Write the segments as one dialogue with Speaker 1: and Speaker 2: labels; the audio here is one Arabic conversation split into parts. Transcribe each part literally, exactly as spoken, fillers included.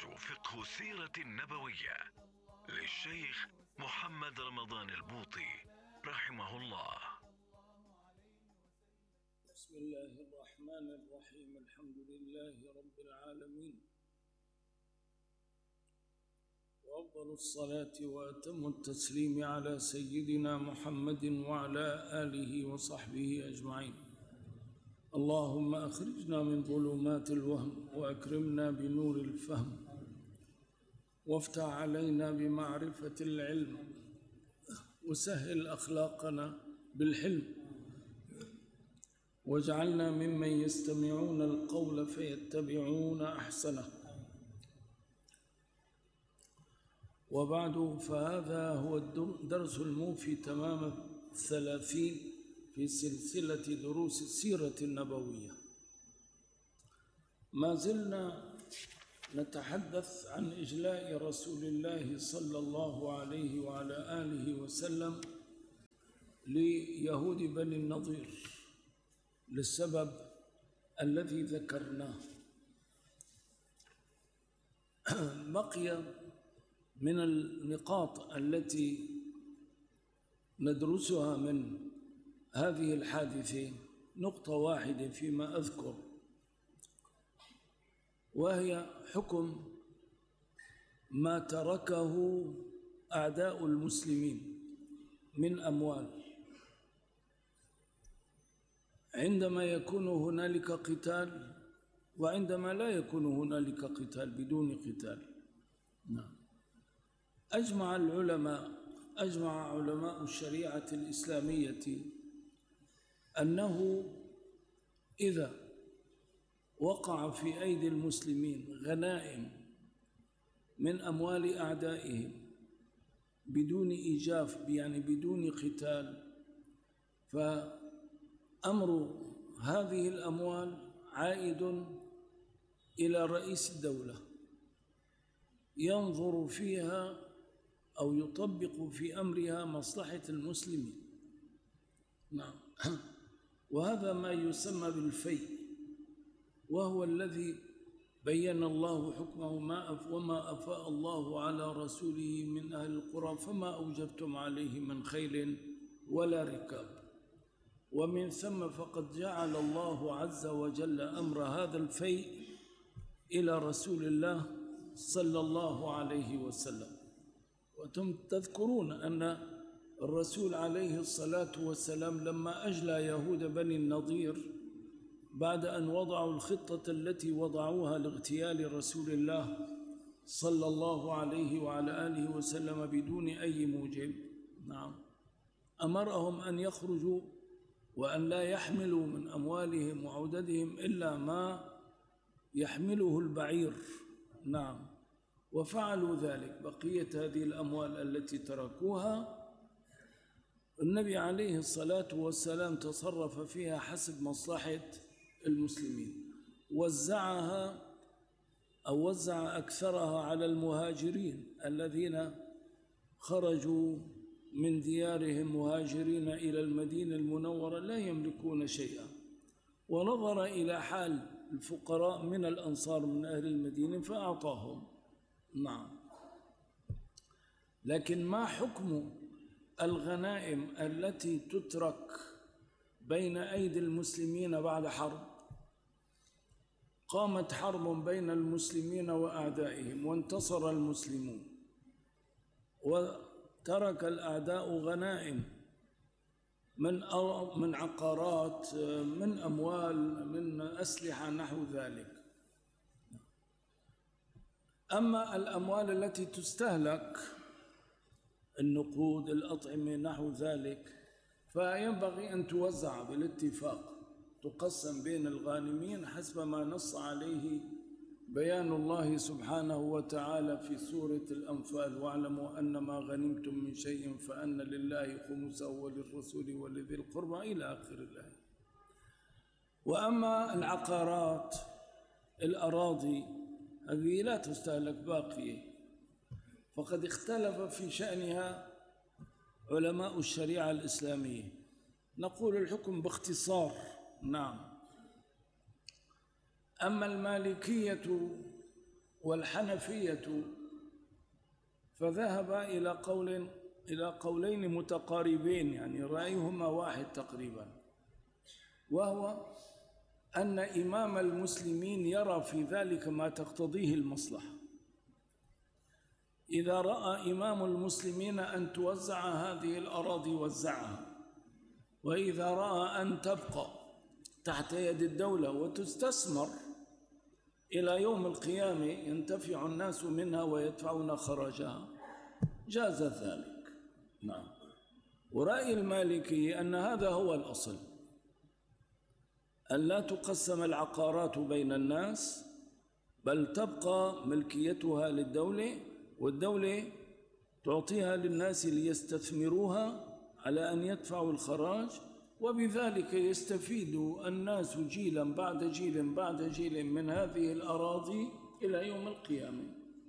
Speaker 1: فقه السيرة النبوية للشيخ محمد رمضان البوطي رحمه الله.
Speaker 2: بسم الله الرحمن الرحيم. الحمد لله رب العالمين، وأفضل الصلاة وأتم التسليم على سيدنا محمد وعلى آله وصحبه أجمعين. اللهم أخرجنا من ظلمات الوهم وأكرمنا بنور الفهم، وافتح علينا بمعرفة العلم، وسهل أخلاقنا بالحلم، واجعلنا ممن يستمعون القول فيتبعون أحسنه. وبعد، فهذا هو الدرس الموفي تمام الثلاثين في سلسلة دروس السيرة النبوية. ما زلنا نتحدث عن إجلاء رسول الله صلى الله عليه وعلى آله وسلم ليهود بني النضير للسبب الذي ذكرناه. بقي من النقاط التي ندرسها من هذه الحادثة نقطة واحدة فيما أذكر، وهي حكم ما تركه أعداء المسلمين من أموال عندما يكون هنالك قتال، وعندما لا يكون هنالك قتال بدون قتال. نعم. أجمع العلماء أجمع علماء الشريعة الإسلامية أنه إذا وقع في أيدي المسلمين غنائم من أموال أعدائهم بدون إيجاف، يعني بدون قتال، فأمر هذه الأموال عائد إلى رئيس الدولة، ينظر فيها أو يطبق في أمرها مصلحة المسلمين. نعم. وهذا ما يسمى بالفيء، وهو الذي بين الله حكمه ما أف وما أفاء الله على رسوله من أهل القرى فما أوجبتم عليه من خيل ولا ركاب. ومن ثم فقد جعل الله عز وجل أمر هذا الفيء إلى رسول الله صلى الله عليه وسلم. وأنتم تذكرون أن الرسول عليه الصلاة والسلام لما أجلى يهود بني النضير بعد أن وضعوا الخطة التي وضعوها لاغتيال رسول الله صلى الله عليه وعلى آله وسلم بدون أي موجب، نعم، أمرهم أن يخرجوا وأن لا يحملوا من أموالهم وعددهم إلا ما يحمله البعير. نعم. وفعلوا ذلك. بقية هذه الأموال التي تركوها النبي عليه الصلاة والسلام تصرف فيها حسب مصلحة المسلمين، وزعها أو وزع أكثرها على المهاجرين الذين خرجوا من ديارهم مهاجرين إلى المدينة المنورة لا يملكون شيئا، ونظر إلى حال الفقراء من الأنصار من أهل المدينة فأعطاهم. نعم. لكن ما حكم الغنائم التي تترك بين أيدي المسلمين بعد حرب؟ قامت حرب بين المسلمين وأعدائهم وانتصر المسلمون، وترك الأعداء غنائم من من عقارات، من أموال، من أسلحة نحو ذلك. أما الأموال التي تستهلك، النقود، الأطعمة نحو ذلك، فينبغي أن توزع بالاتفاق، تقسم بين الغانمين حسب ما نص عليه بيان الله سبحانه وتعالى في سورة الأنفال: واعلموا أن ما غنمتم من شيء فأن لله خمسه وللرسول ولذي القربى إلى آخر الآية. وأما العقارات، الأراضي، هذه لا تستهلك باقية، فقد اختلف في شأنها علماء الشريعة الإسلامية. نقول الحكم باختصار. نعم. أما المالكية والحنفية فذهب إلى قول إلى قولين متقاربين، يعني رأيهما واحد تقريبا، وهو أن إمام المسلمين يرى في ذلك ما تقتضيه المصلحة. إذا رأى إمام المسلمين أن توزع هذه الأراضي وزعها، وإذا رأى أن تبقى تحت يد الدولة وتستثمر إلى يوم القيامة ينتفع الناس منها ويدفعون خراجها جاز ذلك. نعم. ورأي المالكي أن هذا هو الأصل، أن لا تقسم العقارات بين الناس، بل تبقى ملكيتها للدولة، والدولة تعطيها للناس ليستثمروها على أن يدفعوا الخراج، وبذلك يستفيد الناس جيلا بعد جيل بعد جيل من هذه الأراضي إلى يوم القيامة.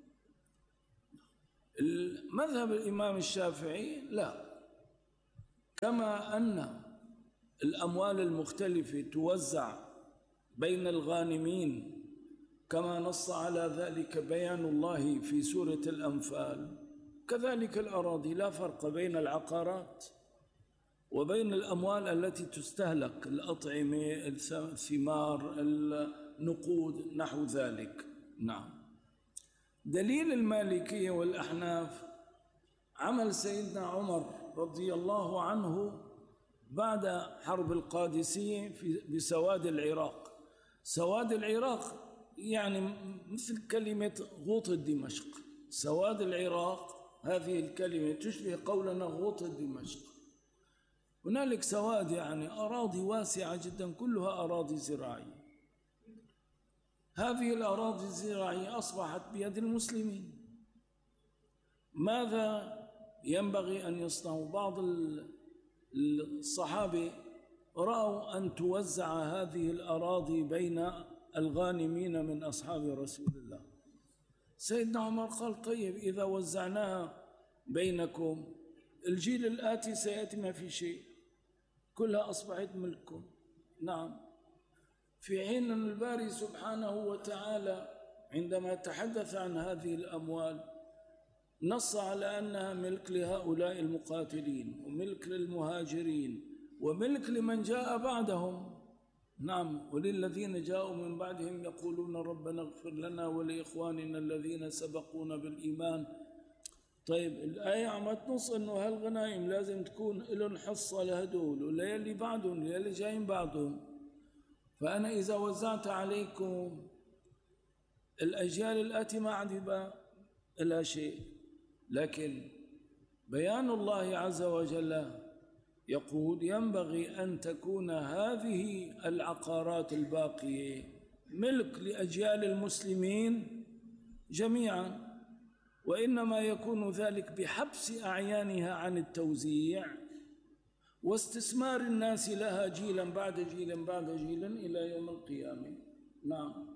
Speaker 2: المذهب الإمام الشافعي لا، كما أن الأموال المختلفة توزع بين الغانمين كما نص على ذلك بيان الله في سورة الأنفال، كذلك الأراضي لا فرق بين العقارات وبين الأموال التي تستهلك، الأطعمة، الثمار، النقود، نحو ذلك. نعم. دليل المالكية والأحناف عمل سيدنا عمر رضي الله عنه بعد حرب القادسية بسواد العراق. سواد العراق يعني مثل كلمة غوطة دمشق، سواد العراق هذه الكلمة تشبه قولنا غوطة دمشق. هنالك سواد يعني أراضي واسعة جدا كلها أراضي زراعية. هذه الأراضي الزراعية أصبحت بيد المسلمين. ماذا ينبغي أن يصنعوا؟ بعض الصحابة رأوا أن توزع هذه الأراضي بين الغانمين من أصحاب رسول الله. سيدنا عمر قال طيب إذا وزعناها بينكم الجيل الآتي سيأتي ما في شيء، كلها أصبحت ملككم. نعم. في حين أن الباري سبحانه وتعالى عندما تحدث عن هذه الأموال نص على أنها ملك لهؤلاء المقاتلين، وملك للمهاجرين، وملك لمن جاء بعدهم. نعم. وللذين جاءوا من بعدهم يقولون ربنا اغفر لنا ولإخواننا الذين سبقونا بالإيمان. طيب الآية عم تنص أنه هالغنائم لازم تكون لهم حصة لهدول وليلي بعدهم ليلي جايين بعدهم. فأنا إذا وزعت عليكم الأجيال الآتي ما عاد يبقى إلا شيء. لكن بيان الله عز وجل يقول ينبغي أن تكون هذه العقارات الباقية ملك لأجيال المسلمين جميعا، وإنما يكون ذلك بحبس أعيانها عن التوزيع واستثمار الناس لها جيلا بعد جيل بعد جيل إلى يوم القيامة. نعم.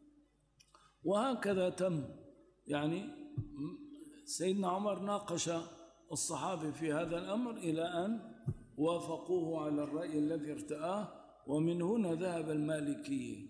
Speaker 2: وهكذا تم. يعني سيدنا عمر ناقش الصحابة في هذا الأمر إلى أن وافقوه على الرأي الذي ارتآه، ومن هنا ذهب المالكية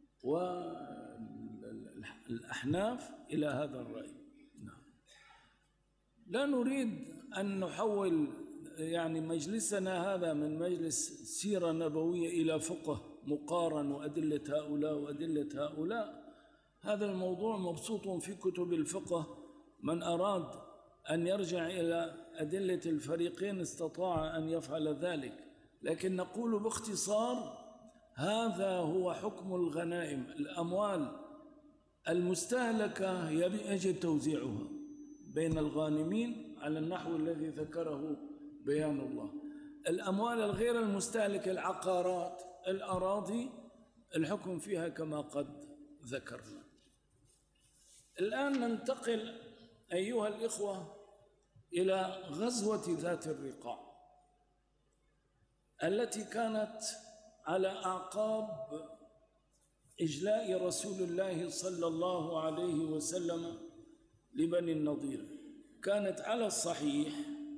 Speaker 2: والأحناف إلى هذا الرأي. نعم. لا نريد أن نحول يعني مجلسنا هذا من مجلس سيرة نبوية إلى فقه مقارن وأدلة هؤلاء وأدلة هؤلاء. هذا الموضوع مبسوط في كتب الفقه، من أراد أن يرجع إلى أدلة الفريقين استطاع أن يفعل ذلك. لكن نقول باختصار هذا هو حكم الغنائم، الأموال المستهلكة يجب توزيعها بين الغانمين على النحو الذي ذكره بيان الله. الأموال الغير المستهلكة العقارات الأراضي الحكم فيها كما قد ذكرنا. الآن ننتقل أيها الإخوة إلى غزوة ذات الرقاع التي كانت على أعقاب إجلاء رسول الله صلى الله عليه وسلم لبني النضير. كانت على الصحيح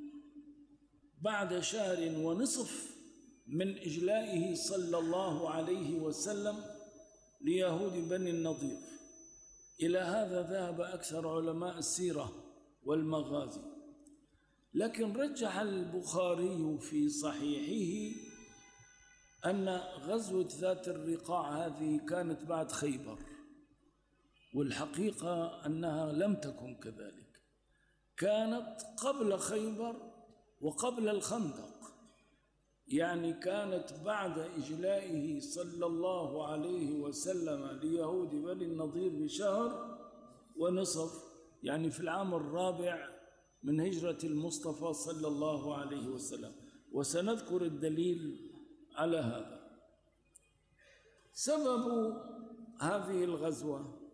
Speaker 2: بعد شهر ونصف من إجلائه صلى الله عليه وسلم ليهود بني النضير. إلى هذا ذهب أكثر علماء السيرة والمغازي، لكن رجح البخاري في صحيحه أن غزوة ذات الرقاع هذه كانت بعد خيبر، والحقيقة أنها لم تكن كذلك، كانت قبل خيبر وقبل الخندق، يعني كانت بعد إجلائه صلى الله عليه وسلم ليهود بني النضير بشهر ونصف، يعني في العام الرابع من هجرة المصطفى صلى الله عليه وسلم، وسنذكر الدليل على هذا. سبب هذه الغزوة